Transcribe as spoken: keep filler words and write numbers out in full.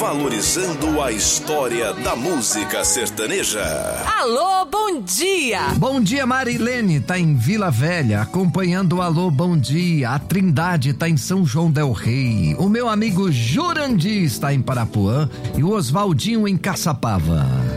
valorizando a história da música sertaneja. Alô, bom dia! Bom dia, Marilene, tá em Vila Velha, acompanhando o Alô, bom dia. A Trindade tá em São João del Rei. O meu amigo Jurandir está em Parapuã e o Oswaldinho em Caçapava.